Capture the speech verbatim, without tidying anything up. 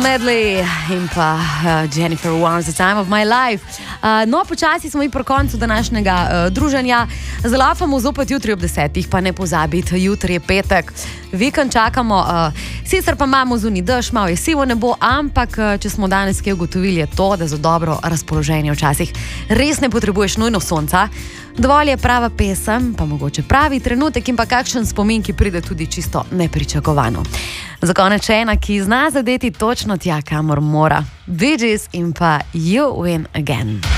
Medley in pa uh, Jennifer Warnes, The Time of My Life. Uh, no, počasi smo i pri koncu današnjega uh, druženja. Zalafamo zopet jutri ob desetih, pa ne pozabite, jutri je petek. Vikend čakamo, uh, sicer pa imamo zunaj dež, malo je sivo nebo, ampak uh, če smo danes kaj ugotovili, je to, da za dobro razpoloženje včasih res ne potrebuješ nujno sonca. Dovolj je prava pesem, pa mogoče pravi trenutek in pa kakšen spomin, ki pride tudi čisto nepričakovano. Za konec še ena, ki zna zadeti točno tja, kamor mora. Bee Gees in pa You Win Again.